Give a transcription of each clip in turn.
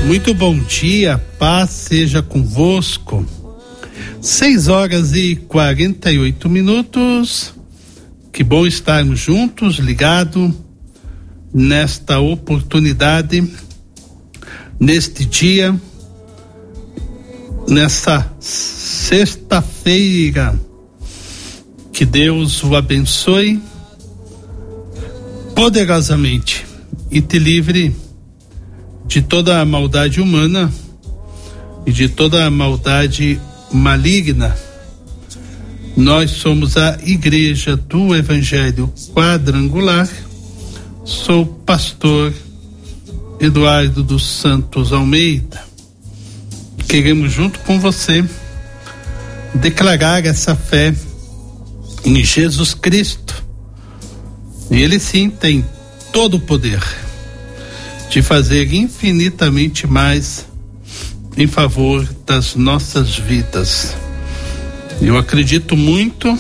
Muito bom dia, paz seja convosco. 6h48. Que bom estarmos juntos, ligados nesta oportunidade, neste dia, nessa sexta-feira. Que Deus o abençoe poderosamente e te livre de toda a maldade humana e de toda a maldade maligna. Nós somos a Igreja do Evangelho Quadrangular. Sou pastor Eduardo dos Santos Almeida. Queremos, junto com você, declarar essa fé em Jesus Cristo. E Ele sim tem todo o poder de fazer infinitamente mais em favor das nossas vidas. Eu acredito muito,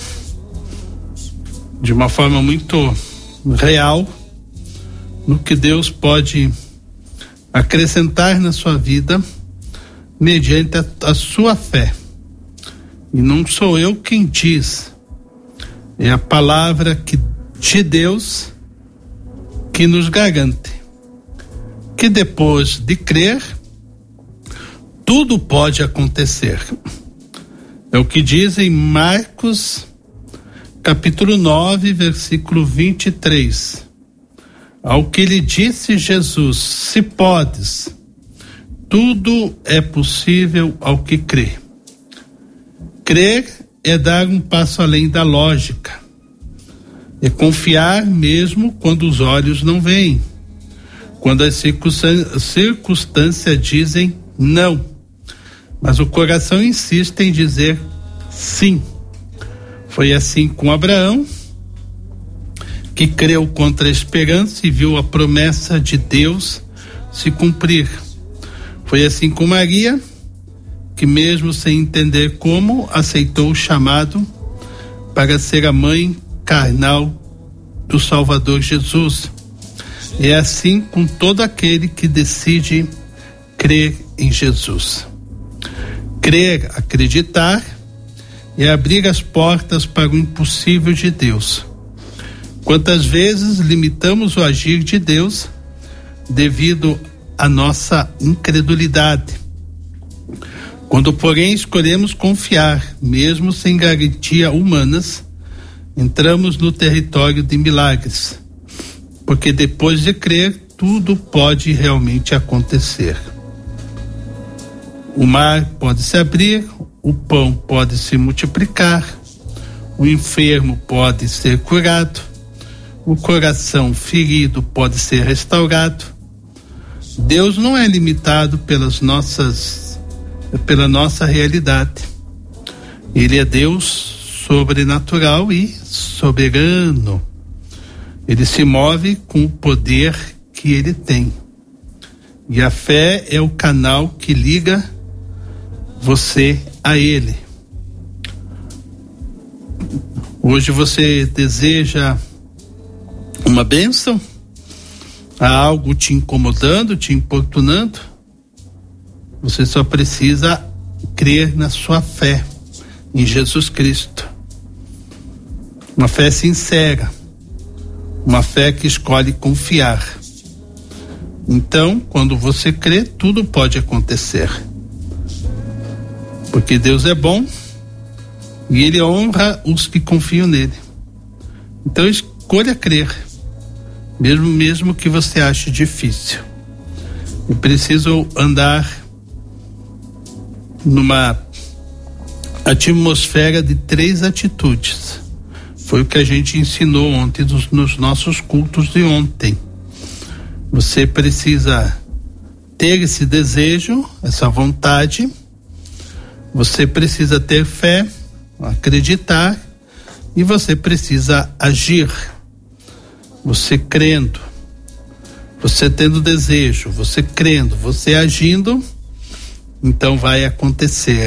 de uma forma muito real, no que Deus pode acrescentar na sua vida mediante a sua fé. E não sou eu quem diz, é a palavra de Deus que nos garante que depois de crer, tudo pode acontecer. É o que diz em Marcos, capítulo 9, versículo 23. Ao que lhe disse Jesus: se podes, tudo é possível ao que crê. Crer é dar um passo além da lógica. É confiar mesmo quando os olhos não veem. Quando as circunstâncias dizem não, mas o coração insiste em dizer sim. Foi assim com Abraão, que creu contra a esperança e viu a promessa de Deus se cumprir. Foi assim com Maria, que mesmo sem entender como, aceitou o chamado para ser a mãe carnal do Salvador Jesus. É assim com todo aquele que decide crer em Jesus. Crer, acreditar, é abrir as portas para o impossível de Deus. Quantas vezes limitamos o agir de Deus devido à nossa incredulidade? Quando, porém, escolhemos confiar, mesmo sem garantia humanas, entramos no território de milagres. Porque depois de crer, tudo pode realmente acontecer. O mar pode se abrir, o pão pode se multiplicar, o enfermo pode ser curado, o coração ferido pode ser restaurado. Deus não é limitado pela nossa realidade. Ele é Deus sobrenatural e soberano. Ele se move com o poder que ele tem. E a fé é o canal que liga você a ele. Hoje você deseja uma bênção? Há algo te incomodando, te importunando? Você só precisa crer na sua fé em Jesus Cristo. Uma fé sincera. Uma fé que escolhe confiar. Então, quando você crê, tudo pode acontecer. Porque Deus é bom e Ele honra os que confiam nele. Então, escolha crer, mesmo que você ache difícil. Eu preciso andar numa atmosfera de 3 atitudes. Foi o que a gente ensinou ontem nos nossos cultos de ontem. Você precisa ter esse desejo, essa vontade. Você precisa ter fé, acreditar, e você precisa agir. Você crendo, você tendo desejo, você crendo, você agindo, então vai acontecer.